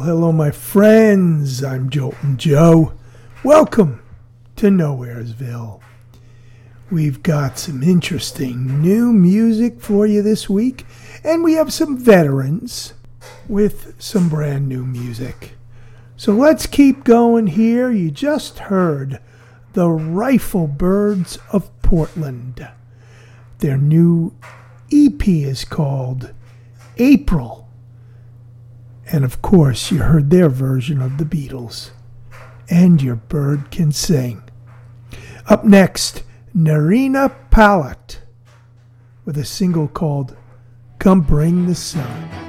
Hello, my friends. I'm Joltin' Joe. Welcome to Nowheresville. We've got some interesting new music for you this week, and we have some veterans with some brand new music. So let's keep going here. You just heard the Rifle Birds of Portland. Their new EP is called April. And of course, you heard their version of the Beatles. And Your Bird Can Sing. Up next, Nerina Pallet with a single called Come Bring the Sun.